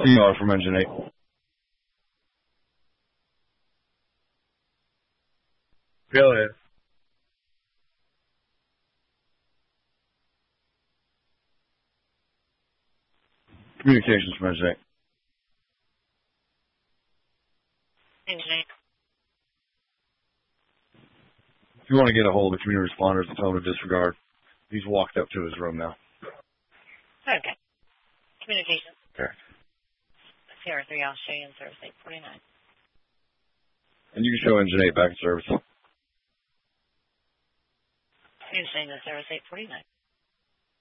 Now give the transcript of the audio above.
CR from Engine 8. Go ahead. Communications from Engine 8. Engine 8. If you want to get a hold of the community responders and tell them to disregard, he's walked up to his room now. Okay. Communications. Okay. CR3 I'll show you in service 849. And you can show Engine 8 back in service. Engine 8 in service 849.